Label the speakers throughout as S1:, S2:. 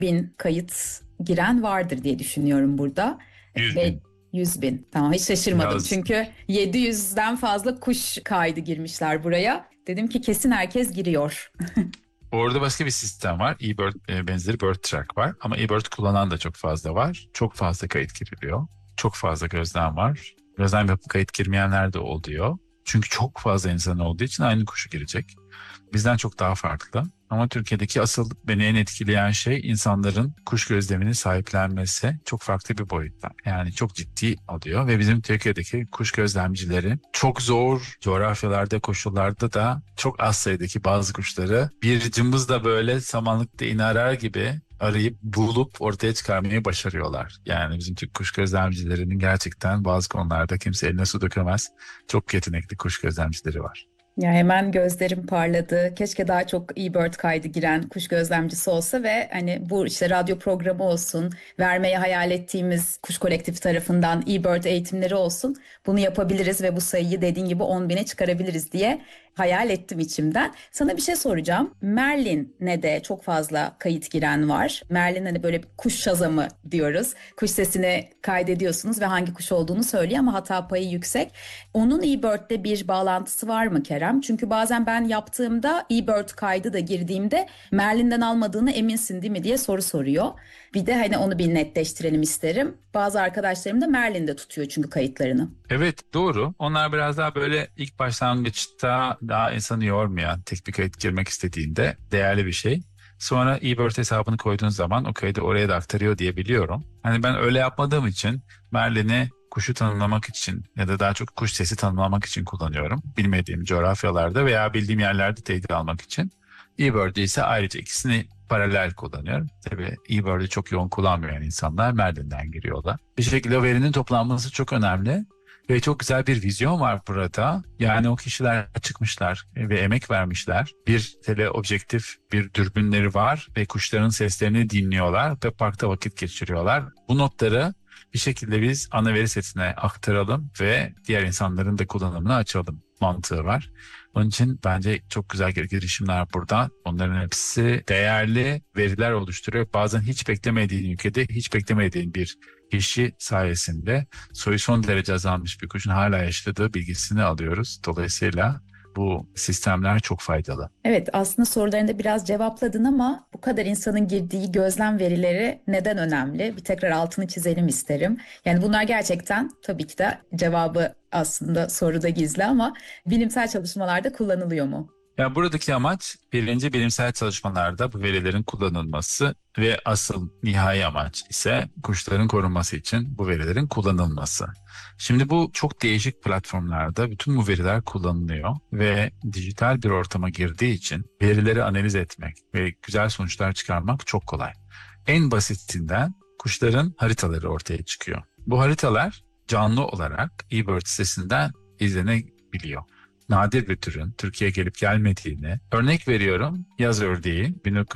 S1: bin kayıt giren vardır diye düşünüyorum burada.
S2: 100
S1: Ve
S2: bin.
S1: 100 bin. Tamam, hiç şaşırmadım.
S2: Biraz.
S1: Çünkü 700'den fazla kuş kaydı girmişler buraya. Dedim ki kesin herkes giriyor.
S2: Orada başka bir sistem var. eBird benzeri Bird Track var. Ama eBird kullanan da çok fazla var. Çok fazla kayıt giriliyor. Çok fazla gözlem var. Gözlem yapıp kayıt girmeyenler de oluyor. Çünkü çok fazla insan olduğu için aynı kuşu girecek. Bizden çok daha farklı. Ama Türkiye'deki asıl beni en etkileyen şey insanların kuş gözlemini sahiplenmesi çok farklı bir boyutta. Yani çok ciddi alıyor ve bizim Türkiye'deki kuş gözlemcileri çok zor coğrafyalarda, koşullarda da çok az sayıdaki bazı kuşları bir cımbızla böyle samanlıkta iğne arar gibi arayıp bulup ortaya çıkarmayı başarıyorlar. Yani bizim Türk kuş gözlemcilerinin gerçekten bazı konularda kimse eline su dökemez. Çok yetenekli kuş gözlemcileri var.
S1: Ya hemen gözlerim parladı. Keşke daha çok eBird kaydı giren kuş gözlemcisi olsa ve hani bu işte radyo programı olsun, vermeyi hayal ettiğimiz kuş kolektifi tarafından eBird eğitimleri olsun. Bunu yapabiliriz ve bu sayıyı dediğin gibi 10 bine çıkarabiliriz diye hayal ettim içimden. Sana bir şey soracağım. Merlin'e de çok fazla kayıt giren var. Merlin hani böyle kuş şazamı diyoruz. Kuş sesini kaydediyorsunuz ve hangi kuş olduğunu söylüyor ama hata payı yüksek. Onun eBird'le bir bağlantısı var mı Kerem? Çünkü bazen ben yaptığımda eBird kaydı da girdiğimde Merlin'den almadığını eminsin değil mi diye soru soruyor. Bir de hani onu bir netleştirelim isterim. Bazı arkadaşlarım da Merlin'de tutuyor çünkü kayıtlarını.
S2: Evet, doğru. Onlar biraz daha böyle ilk başlangıçta daha insanı yormayan, tek bir kayıt girmek istediğinde değerli bir şey. Sonra eBird hesabını koyduğun zaman o kaydı oraya da aktarıyor diye biliyorum. Hani ben öyle yapmadığım için Merlin'i kuşu tanımlamak için ya da daha çok kuş sesi tanımlamak için kullanıyorum. Bilmediğim coğrafyalarda veya bildiğim yerlerde teyit almak için. eBird'i ise ayrıca ikisini paralel kullanıyorum. Tabii eBird'i çok yoğun kullanmayan insanlar Merlin'den giriyorlar. Bir şekilde o verinin toplanması çok önemli. Ve çok güzel bir vizyon var burada. Yani o kişiler çıkmışlar ve emek vermişler. Bir teleobjektif, bir dürbünleri var ve kuşların seslerini dinliyorlar ve parkta vakit geçiriyorlar. Bu notları bir şekilde biz ana veri setine aktaralım ve diğer insanların da kullanımını açalım mantığı var. Onun için bence çok güzel girişimler burada. Onların hepsi değerli veriler oluşturuyor. Bazen hiç beklemediğin ülkede, hiç beklemediğin bir kişi sayesinde soyu son derece azalmış bir kuşun hala yaşadığı bilgisini alıyoruz. Dolayısıyla bu sistemler çok faydalı.
S1: Evet, aslında sorularında biraz cevapladın ama bu kadar insanın girdiği gözlem verileri neden önemli? Bir tekrar altını çizelim isterim. Yani bunlar gerçekten tabii ki de cevabı aslında soruda gizli ama bilimsel çalışmalarda kullanılıyor mu?
S2: Yani buradaki amaç birinci bilimsel çalışmalarda bu verilerin kullanılması ve asıl nihai amaç ise kuşların korunması için bu verilerin kullanılması. Şimdi bu çok değişik platformlarda bütün bu veriler kullanılıyor ve dijital bir ortama girdiği için verileri analiz etmek ve güzel sonuçlar çıkarmak çok kolay. En basitinden kuşların haritaları ortaya çıkıyor. Bu haritalar canlı olarak eBird sitesinden izlenebiliyor. Nadir bir türün Türkiye'ye gelip gelmediğini, örnek veriyorum, yaz ördeği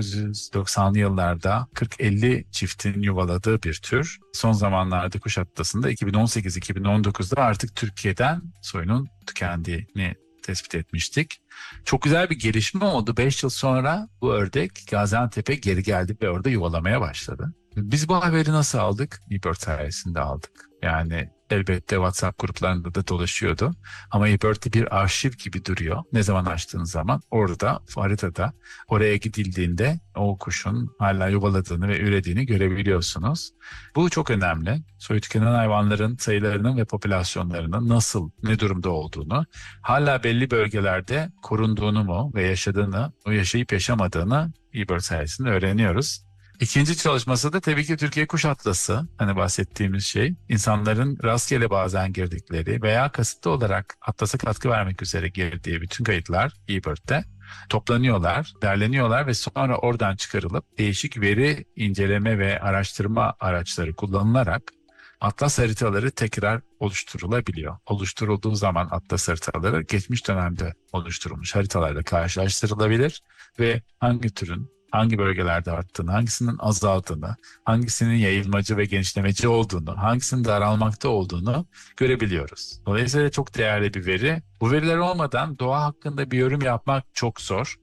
S2: 1990'lı yıllarda 40-50 çiftin yuvaladığı bir tür. Son zamanlarda Kuşadası'nda 2018-2019'da artık Türkiye'den soyunun tükendiğini tespit etmiştik. Çok güzel bir gelişme oldu. 5 yıl sonra bu ördek Gaziantep'e geri geldi ve orada yuvalamaya başladı. Biz bu haberi nasıl aldık? eBird sayesinde aldık. Yani elbette WhatsApp gruplarında da dolaşıyordu. Ama eBird'de bir arşiv gibi duruyor. Ne zaman açtığınız zaman orada haritada oraya gidildiğinde o kuşun hala yuvaladığını ve ürediğini görebiliyorsunuz. Bu çok önemli. Soyu tükenen hayvanların sayılarının ve popülasyonlarının nasıl, ne durumda olduğunu, hala belli bölgelerde korunduğunu mu ve yaşadığını, o yaşayıp yaşamadığını eBird sayesinde öğreniyoruz. İkinci çalışması da tabii ki Türkiye Kuş Atlası. Hani bahsettiğimiz şey, insanların rastgele bazen girdikleri veya kasıtlı olarak atlasa katkı vermek üzere girdiği bütün kayıtlar eBird'de toplanıyorlar, derleniyorlar ve sonra oradan çıkarılıp değişik veri inceleme ve araştırma araçları kullanılarak atlas haritaları tekrar oluşturulabiliyor. Oluşturulduğu zaman atlas haritaları geçmiş dönemde oluşturulmuş haritalarla karşılaştırılabilir ve hangi türün hangi bölgelerde arttığını, hangisinin azaldığını, hangisinin yayılmacı ve genişlemeci olduğunu, hangisinin daralmakta olduğunu görebiliyoruz. Dolayısıyla çok değerli bir veri. Bu veriler olmadan doğa hakkında bir yorum yapmak çok zor.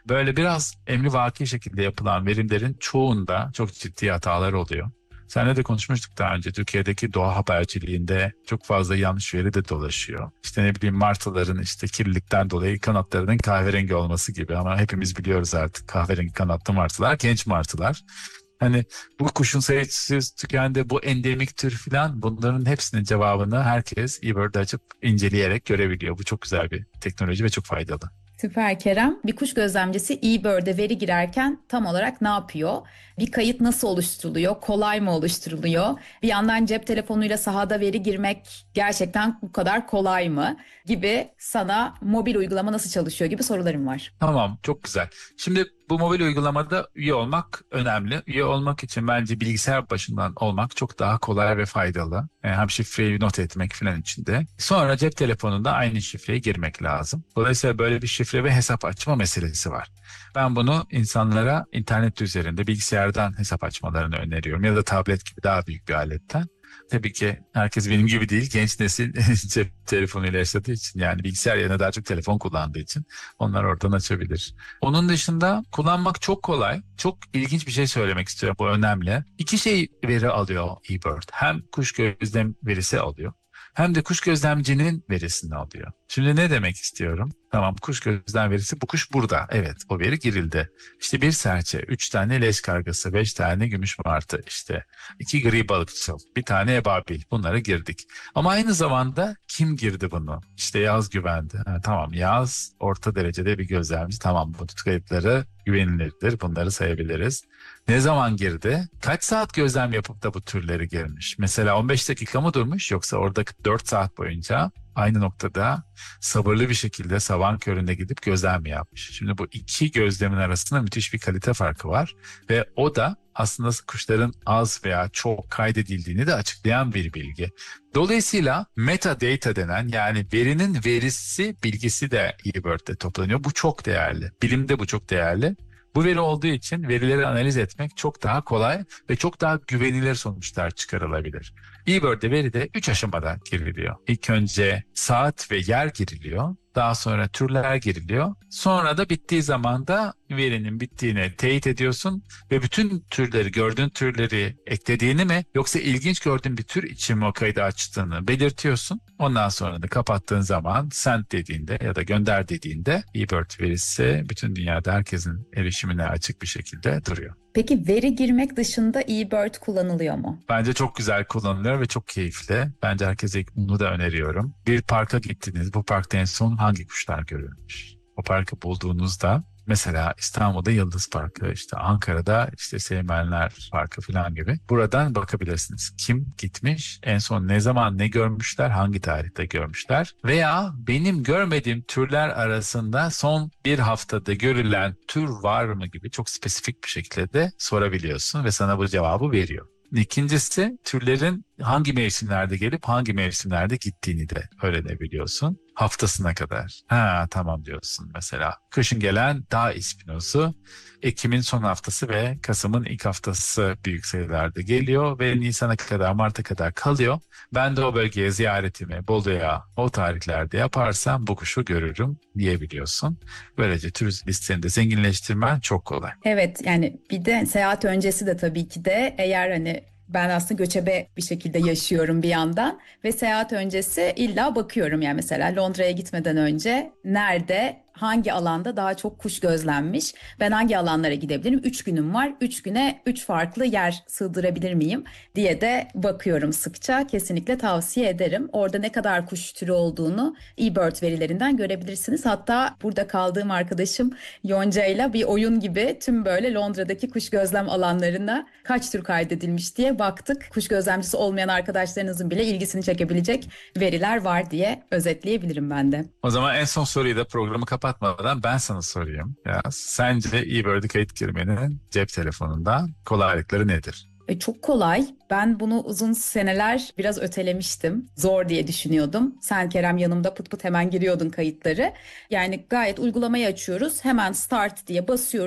S2: Böyle biraz emrivaki şekilde yapılan verimlerin çoğunda çok ciddi hatalar oluyor. Seninle de konuşmuştuk daha önce. Türkiye'deki doğa haberciliğinde çok fazla yanlış veri de dolaşıyor. İşte ne bileyim martıların işte kirlilikten dolayı kanatlarının kahverengi olması gibi, ama hepimiz biliyoruz artık kahverengi kanatlı martılar genç martılar. Hani bu kuşun sayısı tükendi, bu endemik tür filan, bunların hepsinin cevabını herkes eBird'i açıp inceleyerek görebiliyor. Bu çok güzel bir teknoloji ve çok faydalı.
S1: Süper Kerem. Bir kuş gözlemcisi eBird'e veri girerken tam olarak ne yapıyor? Bir kayıt nasıl oluşturuluyor? Kolay mı oluşturuluyor? Bir yandan cep telefonuyla sahada veri girmek gerçekten bu kadar kolay mı? Gibi, sana mobil uygulama nasıl çalışıyor gibi sorularım var.
S2: Tamam, çok güzel. Şimdi bu mobil uygulamada üye olmak önemli. Üye olmak için bence bilgisayar başından olmak çok daha kolay ve faydalı. Hem şifreyi not etmek falan için de. Sonra cep telefonunda aynı şifreyi girmek lazım. Dolayısıyla böyle bir şifre ve hesap açma meselesi var. Ben bunu insanlara internet üzerinde bilgisayardan hesap açmalarını öneriyorum, ya da tablet gibi daha büyük bir aletten. Tabii ki herkes benim gibi değil. Genç nesil cep telefonuyla yaşadığı için, yani bilgisayar yerine daha çok telefon kullandığı için onlar oradan açabilir. Onun dışında kullanmak çok kolay. Çok ilginç bir şey söylemek istiyorum. Bu önemli. İki şey veri alıyor eBird. Hem kuş gözlem verisi alıyor, hem de kuş gözlemcinin verisini alıyor. Şimdi ne demek istiyorum? Tamam, kuş gözlem verisi, bu kuş burada. Evet, o veri girildi. İşte bir serçe, 3 tane leş kargası, 5 tane gümüş martı, işte 2 gri balıkçıl, bir tane ebabil. Bunları girdik. Ama aynı zamanda kim girdi bunu? İşte Yaz güvendi. Ha, tamam, Yaz orta derecede bir gözlemci. Tamam, bu kayıtları güvenilirdir. Bunları sayabiliriz. Ne zaman girdi? Kaç saat gözlem yapıp da bu türleri girmiş? Mesela 15 dakika mı durmuş, yoksa orada 4 saat boyunca aynı noktada sabırlı bir şekilde sabahın köründe gidip gözlem mi yapmış? Şimdi bu iki gözlemin arasında müthiş bir kalite farkı var ve o da aslında kuşların az veya çok kaydedildiğini de açıklayan bir bilgi. Dolayısıyla metadata denen, yani verinin verisi bilgisi de eBird'de toplanıyor. Bu çok değerli. Bilimde bu çok değerli. Bu veri olduğu için verileri analiz etmek çok daha kolay ve çok daha güvenilir sonuçlar çıkarılabilir. eBird'de veri de 3 aşamada giriliyor. İlk önce saat ve yer giriliyor. Daha sonra türler giriliyor. Sonra da bittiği zaman da verinin bittiğini teyit ediyorsun ve bütün türleri, gördüğün türleri eklediğini mi, yoksa ilginç gördüğün bir tür için mi o kaydı açtığını belirtiyorsun. Ondan sonra da kapattığın zaman send dediğinde ya da gönder dediğinde eBird verisi bütün dünyada herkesin erişimine açık bir şekilde duruyor.
S1: Peki veri girmek dışında eBird kullanılıyor mu?
S2: Bence çok güzel kullanılıyor ve çok keyifli. Bence herkese bunu da öneriyorum. Bir parka gittiniz. Bu parkta en son hangi kuşlar görülmüş? O parkı bulduğunuzda, mesela İstanbul'da Yıldız Parkı, işte Ankara'da işte Seymenler Parkı falan gibi. Buradan bakabilirsiniz. Kim gitmiş, en son ne zaman ne görmüşler, hangi tarihte görmüşler, veya benim görmediğim türler arasında son bir haftada görülen tür var mı gibi çok spesifik bir şekilde de sorabiliyorsun ve sana bu cevabı veriyor. İkincisi, türlerin hangi mevsimlerde gelip hangi mevsimlerde gittiğini de öğrenebiliyorsun. Haftasına kadar. Ha, tamam diyorsun mesela. Kışın gelen dağ ispinosu Ekim'in son haftası ve Kasım'ın ilk haftası büyük sayılarda geliyor ve Nisan'a kadar, Mart'a kadar kalıyor. Ben de o bölgeye ziyaretimi Bolu'ya o tarihlerde yaparsam bu kuşu görürüm diyebiliyorsun. Böylece tür listeni de zenginleştirmen çok kolay.
S1: Evet, yani bir de seyahat öncesi de tabii ki de, eğer hani ben aslında göçebe bir şekilde yaşıyorum bir yandan ve seyahat öncesi illa bakıyorum, yani mesela Londra'ya gitmeden önce nerede, hangi alanda daha çok kuş gözlenmiş, ben hangi alanlara gidebilirim, 3 günüm var, 3 güne 3 farklı yer sığdırabilir miyim diye de bakıyorum sıkça. Kesinlikle tavsiye ederim. Orada ne kadar kuş türü olduğunu eBird verilerinden görebilirsiniz. Hatta burada kaldığım arkadaşım Yonca'yla bir oyun gibi tüm böyle Londra'daki kuş gözlem alanlarına kaç tür kaydedilmiş diye baktık. Kuş gözlemcisi olmayan arkadaşlarınızın bile ilgisini çekebilecek veriler var diye özetleyebilirim ben de.
S2: O zaman en son soruyu da programı kapatmadan ben sana sorayım. Ya, sence eBird'e kayıt girmenin cep telefonunda kolaylıkları nedir?
S1: Çok kolay. Ben bunu uzun seneler biraz ötelemiştim. Zor diye düşünüyordum. Sen Kerem yanımda pıt pıt hemen giriyordun kayıtları. Yani gayet uygulamayı açıyoruz. Hemen start diye basıyoruz.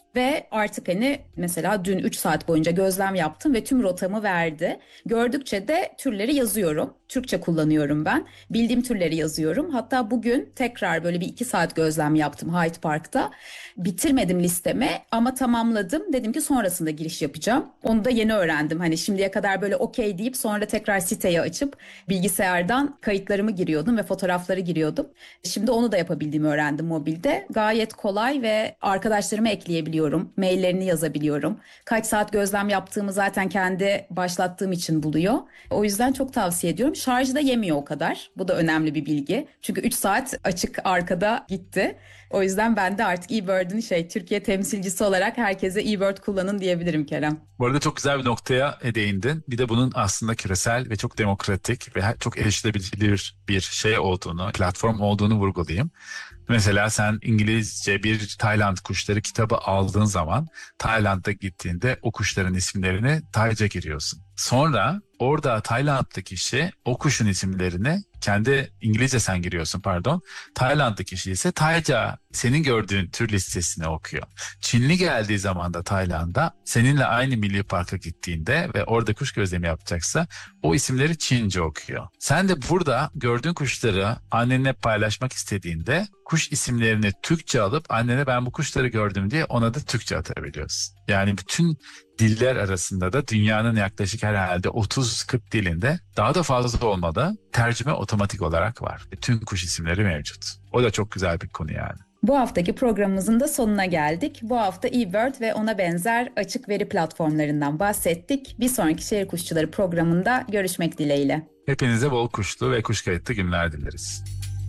S1: Ve artık hani mesela dün 3 saat boyunca gözlem yaptım ve tüm rotamı verdi. Gördükçe de türleri yazıyorum. Türkçe kullanıyorum ben. Bildiğim türleri yazıyorum. Hatta bugün tekrar böyle bir 2 saat gözlem yaptım Hyde Park'ta. Bitirmedim listemi ama tamamladım. Dedim ki sonrasında giriş yapacağım. Onu da yeni öğrendim. Hani şimdiye kadar böyle okey deyip sonra tekrar siteyi açıp bilgisayardan kayıtlarımı giriyordum ve fotoğrafları giriyordum. Şimdi onu da yapabildiğimi öğrendim mobilde. Gayet kolay ve arkadaşlarımı ekleyebiliyorum. Maillerini yazabiliyorum. Kaç saat gözlem yaptığımı zaten kendi başlattığım için buluyor. O yüzden çok tavsiye ediyorum. Şarjı da yemiyor o kadar. Bu da önemli bir bilgi. Çünkü 3 saat açık arkada gitti. O yüzden ben de artık eBird'in Türkiye temsilcisi olarak herkese eBird kullanın diyebilirim Kerem.
S2: Bu arada çok güzel bir noktaya değindin. Bir de bunun aslında küresel ve çok demokratik ve çok erişilebilir bir şey olduğunu, platform olduğunu vurgulayayım. Mesela sen İngilizce bir Tayland kuşları kitabı aldığın zaman Tayland'a gittiğinde o kuşların isimlerini Tayca giriyorsun. Sonra orada Tayland'daki kişi o kuşun isimlerini kendi İngilizce sen giriyorsun pardon. Tayland'daki kişi ise Tayca senin gördüğün tür listesini okuyor. Çinli geldiği zaman da Tayland'a seninle aynı milli parka gittiğinde ve orada kuş gözlemi yapacaksa o isimleri Çince okuyor. Sen de burada gördüğün kuşları annenle paylaşmak istediğinde kuş isimlerini Türkçe alıp annene ben bu kuşları gördüm diye ona da Türkçe atabiliyorsun. Yani bütün diller arasında da dünyanın yaklaşık herhalde 30-40 dilinde daha da fazla olmadı tercüme otomatik olarak var. Tüm kuş isimleri mevcut. O da çok güzel bir konu yani.
S1: Bu haftaki programımızın da sonuna geldik. Bu hafta eBird ve ona benzer açık veri platformlarından bahsettik. Bir sonraki Şehir Kuşçuları programında görüşmek dileğiyle.
S2: Hepinize bol kuşlu ve kuş kayıtlı günler dileriz.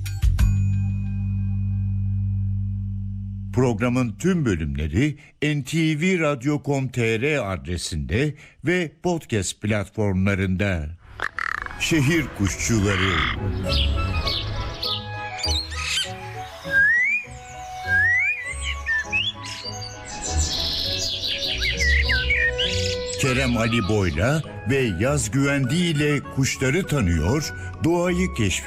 S3: Programın tüm bölümleri ntvradio.com.tr adresinde ve podcast platformlarında. Şehir Kuşçuları. Kerem Ali Boyla ve Yaz Güvendi ile kuşları tanıyor, doğayı keşfediyor.